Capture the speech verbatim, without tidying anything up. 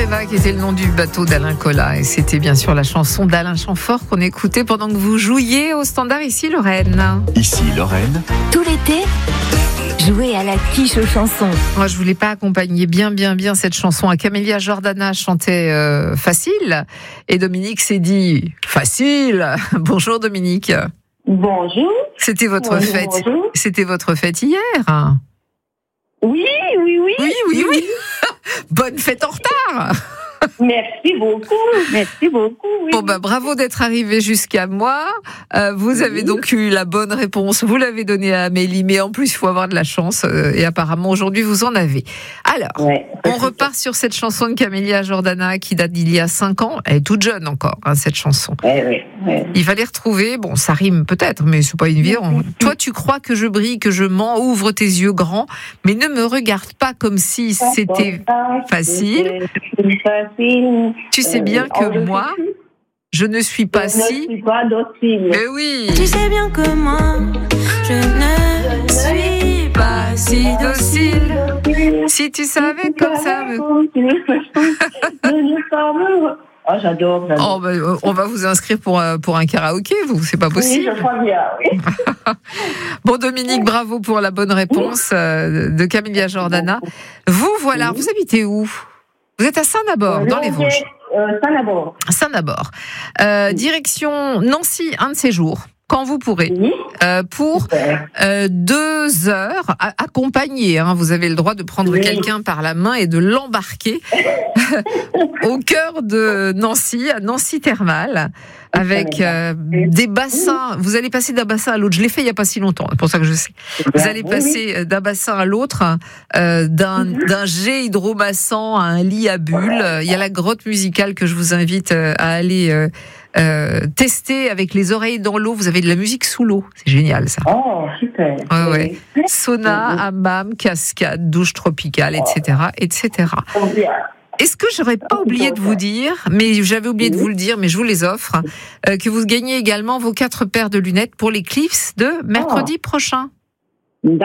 Rêva, qui était le nom du bateau d'Alain Colas. Et c'était bien sûr la chanson d'Alain Chamfort qu'on écoutait pendant que vous jouiez au standard ici, Lorraine. Ici, Lorraine. Tout l'été, jouez à la quiche aux chansons. Moi, je voulais pas accompagner bien, bien, bien cette chanson. À Camélia Jordana chantait euh, Facile. Et Dominique s'est dit Facile. Bonjour Dominique. Bonjour. C'était votre Bonjour, fête. bonjour. C'était votre fête hier. Oui, oui, oui. Oui, oui, oui. Bonne fête en retard. Merci beaucoup, merci beaucoup. Oui. Bon bah bravo d'être arrivé jusqu'à moi. Euh, vous avez donc eu la bonne réponse. Vous l'avez donnée à Amélie, mais en plus il faut avoir de la chance. Euh, et apparemment aujourd'hui vous en avez. Alors, Ouais. on repart sur cette chanson de Camélia Jordana qui date d'il y a cinq ans. Elle est toute jeune encore, hein, cette chanson. Ouais, ouais, ouais. Il fallait retrouver. Bon, ça rime peut-être, mais c'est pas évident. Toi, tu crois que je brille, que je mens. Ouvre tes yeux grands, mais ne me regarde pas comme si c'était facile. C'était facile. Tu sais bien Euh, que en moi, docile. je ne suis pas Je ne si. suis pas docile. Mais oui. Tu sais bien que moi, je ne suis pas si docile. Si tu savais comme ça. me- Oh, j'adore, j'adore. Oh, bah, euh, on va vous inscrire pour, euh, pour un karaoké, vous, c'est pas Oui, possible. je crois bien, oui. Bon, Dominique, bravo pour la bonne réponse euh, de Camélia Jordana. Vous, voilà, vous habitez où? Vous êtes à Saint-Nabord, dans les Vosges. Euh, Saint-Nabord. Saint-Nabord. Euh, direction Nancy, un de ces jours, quand vous pourrez, Oui. euh, pour Super. euh, deux heures, a- accompagné. Hein, vous avez le droit de prendre Oui. quelqu'un par la main et de l'embarquer au cœur de Nancy, à Nancy Thermal, avec euh, des bassins. Vous allez passer d'un bassin à l'autre. Je l'ai fait il n'y a pas si longtemps, c'est pour ça que je sais. Vous allez Oui, passer d'un bassin à l'autre, euh, d'un, d'un jet hydromassant à un lit à bulles. Il y a la grotte musicale que je vous invite euh, à aller euh, euh, tester avec les oreilles dans l'eau. Vous avez de la musique sous l'eau. C'est génial, ça. Oh, super. Ouais, ouais. Oui. Sauna, hammam, cascade, douche tropicale, et cetera, et cetera. Oh, bien. Est-ce que j'aurais pas oublié de vous dire, mais j'avais oublié de vous le dire, mais je vous les offre, euh, que vous gagnez également vos quatre paires de lunettes pour les Cliffs de mercredi prochain.